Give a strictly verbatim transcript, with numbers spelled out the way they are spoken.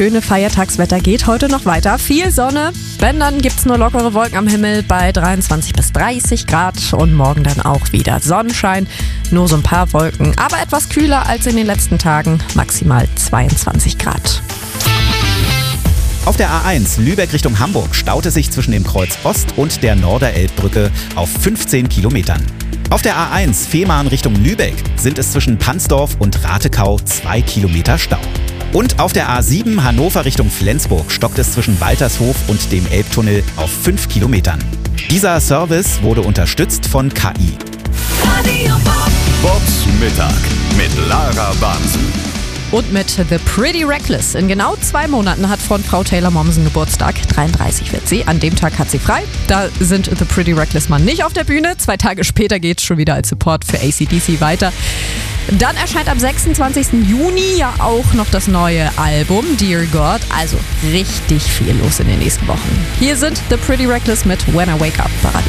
schöne Feiertagswetter geht heute noch weiter. Viel Sonne, wenn, dann gibt's nur lockere Wolken am Himmel bei dreiundzwanzig bis dreißig Grad und morgen dann auch wieder Sonnenschein. Nur so ein paar Wolken, aber etwas kühler als in den letzten Tagen, maximal zweiundzwanzig Grad. Auf der A eins Lübeck Richtung Hamburg staut es sich zwischen dem Kreuz Ost und der Norderelbbrücke auf fünfzehn Kilometern. Auf der A eins Fehmarn Richtung Lübeck sind es zwischen Pansdorf und Ratekau zwei Kilometer Stau. Und auf der A sieben Hannover Richtung Flensburg stockt es zwischen Waltershof und dem Elbtunnel auf fünf Kilometern. Dieser Service wurde unterstützt von K I. Bobs Mittag mit Lara Bamsen. Und mit The Pretty Reckless. In genau zwei Monaten hat Frontfrau Taylor Momsen Geburtstag. dreiunddreißig wird sie. An dem Tag hat sie frei. Da sind The Pretty Reckless mal nicht auf der Bühne. Zwei Tage später geht's schon wieder als Support für A C D C weiter. Dann erscheint am sechsundzwanzigsten Juni ja auch noch das neue Album Dear God. Also richtig viel los in den nächsten Wochen. Hier sind The Pretty Reckless mit When I Wake Up bei Radio